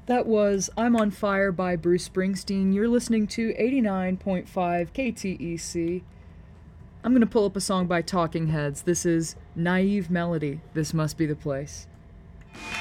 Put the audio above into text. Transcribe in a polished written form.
That was I'm on Fire by Bruce Springsteen. You're listening to 89.5 KTEC. I'm going to pull up a song by Talking Heads. This is Naive Melody. This must be the place.